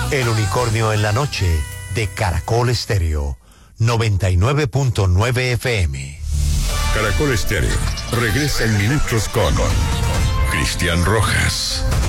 El unicornio en la noche de Caracol Estéreo 99.9 FM. Caracol Estéreo regresa en minutos con Cristian Rojas.